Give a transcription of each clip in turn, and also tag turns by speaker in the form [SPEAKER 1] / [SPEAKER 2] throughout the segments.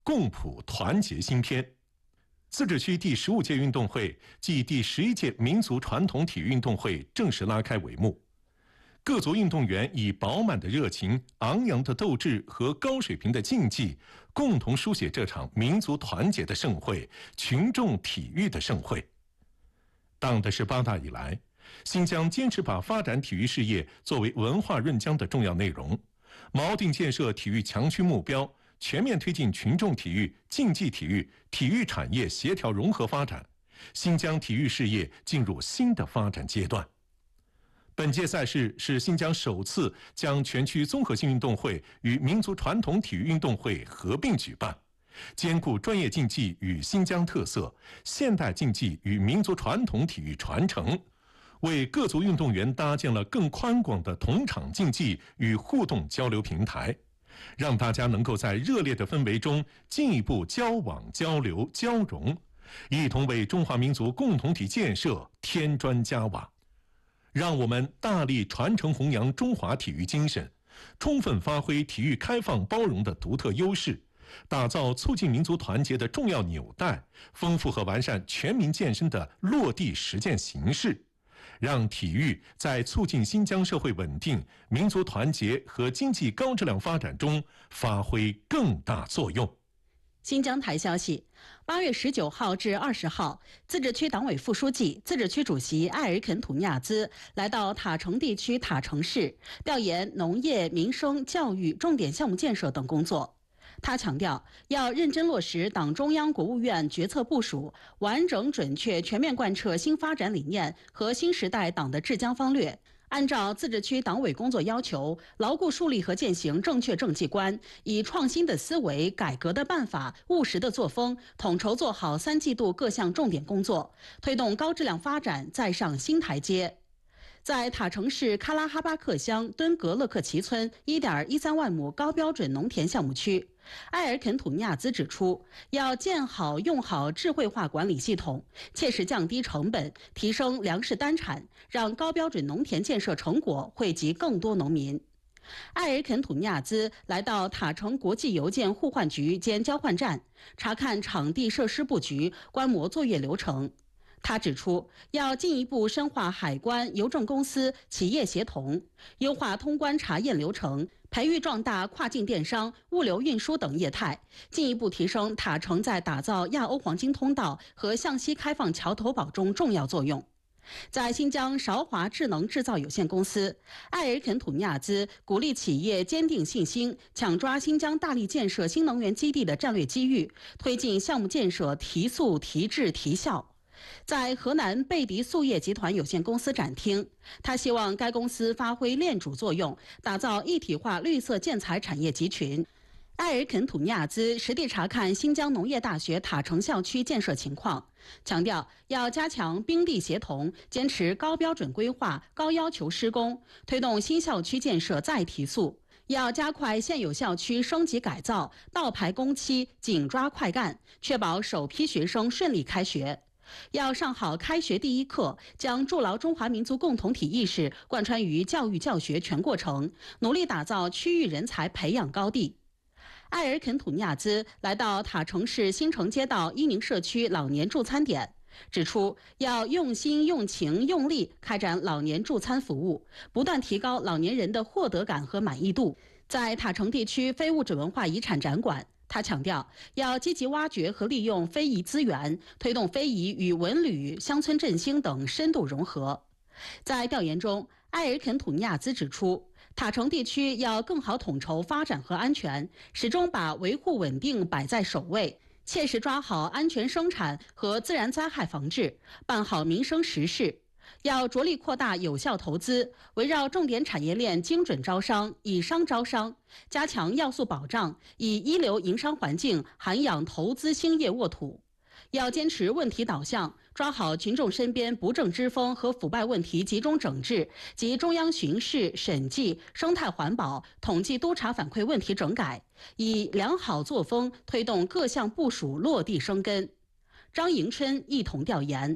[SPEAKER 1] 共谱团结新篇。自治区第15届运动会暨第11届民族传统体育运动会正式拉开帷幕。各族运动员以饱满的热情、昂扬的斗志和高水平的竞技，共同书写这场民族团结的盛会、群众体育的盛会。党的18大以来，新疆坚持把发展体育事业作为文化润浆的重要内容，锚定建设体育强区目标，全面推进群众体育、竞技体育、体育产业协调融合发展，新疆体育事业进入新的发展阶段。本届赛事是新疆首次将全区综合性运动会与民族传统体育运动会合并举办，兼顾专业竞技与新疆特色、现代竞技与民族传统体育传承，为各族运动员搭建了更宽广的同场竞技与互动交流平台，让大家能够在热烈的氛围中进一步交往、交流、交融，一同为中华民族共同体建设添砖加瓦。让我们大力传承弘扬中华体育精神，充分发挥体育开放包容的独特优势，打造促进民族团结的重要纽带，丰富和完善全民健身的落地实践形式，让体育在促进新疆社会稳定、民族团结和经济高质量发展中发挥更大作用。
[SPEAKER 2] 新疆台消息，8月19号至20号，自治区党委副书记、自治区主席艾尔肯·土尼亚兹来到塔城地区塔城市，调研农业、民生、教育重点项目建设等工作。他强调，要认真落实党中央、国务院决策部署，完整、准确、全面贯彻新发展理念和新时代党的治疆方略。按照自治区党委工作要求，牢固树立和践行正确政绩观，以创新的思维、改革的办法、务实的作风，统筹做好3季度各项重点工作，推动高质量发展再上新台阶。在塔城市喀拉哈巴克乡敦格勒克旗村1.13万亩高标准农田项目区，埃尔肯·土尼亚兹指出，要建好用好智慧化管理系统，切实降低成本，提升粮食单产，让高标准农田建设成果惠及更多农民。埃尔肯·土尼亚兹来到塔城国际邮件互换局兼交换站，查看场地设施布局，观摩作业流程。他指出，要进一步深化海关、邮政公司、企业协同，优化通关查验流程，培育壮大跨境电商、物流运输等业态，进一步提升塔城在打造亚欧黄金通道和向西开放桥头堡中重要作用。在新疆韶华智能制造有限公司，埃尔肯·土尼亚兹鼓励企业坚定信心，抢抓新疆大力建设新能源基地的战略机遇，推进项目建设提速、提质、提效。在河南贝迪塑业集团有限公司展厅，他希望该公司发挥链主作用，打造一体化绿色建材产业集群。埃尔肯·土尼亚兹实地查看新疆农业大学塔城校区建设情况，强调要加强兵地协同，坚持高标准规划、高要求施工，推动新校区建设再提速。要加快现有校区升级改造，倒排工期，紧抓快干，确保首批学生顺利开学。要上好开学第一课，将筑牢中华民族共同体意识贯穿于教育教学全过程，努力打造区域人才培养高地。埃尔肯·土尼亚兹来到塔城市新城街道伊宁社区老年助餐点，指出要用心、用情、用力开展老年助餐服务，不断提高老年人的获得感和满意度。在塔城地区非物质文化遗产展馆，他强调，要积极挖掘和利用非遗资源，推动非遗与文旅、乡村振兴等深度融合。在调研中，埃尔肯·土尼亚兹指出，塔城地区要更好统筹发展和安全，始终把维护稳定摆在首位，切实抓好安全生产和自然灾害防治，办好民生实事。要着力扩大有效投资，围绕重点产业链精准招商，以商招商，加强要素保障，以一流营商环境涵养投资兴业沃土。要坚持问题导向，抓好群众身边不正之风和腐败问题集中整治及中央巡视、审计、生态环保、统计督查反馈问题整改，以良好作风推动各项部署落地生根。张迎春一同调研。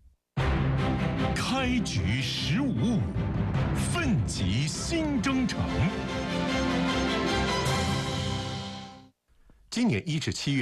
[SPEAKER 1] 开局时无误，奋楫新征程。 今年1至7月。